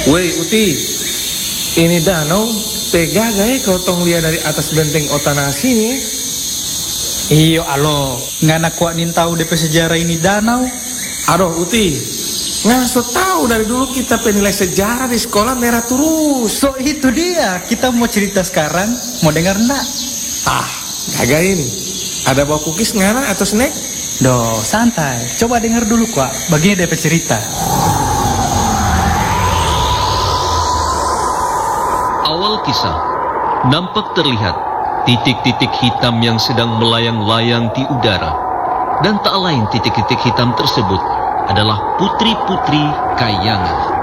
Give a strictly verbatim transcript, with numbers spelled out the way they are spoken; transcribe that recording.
Woi Uti, ini danau tega gaya kalau tong lihat dari atas benteng Otanasi nih. Iyo alo, ngana kuat nin tahu D P sejarah ini danau. Aduh Uti, nggak so tahu dari dulu kita penilai sejarah di sekolah merah terus. So itu dia, kita mau cerita sekarang, mau dengar enggak? Ah, kagak ini. Ada bawa cookies ngana atau snack? Doh, santai. Coba dengar dulu kuat, bagian D P cerita. Awal kisah, nampak terlihat titik-titik hitam yang sedang melayang-layang di udara. Dan tak lain titik-titik hitam tersebut adalah putri-putri Kayangan.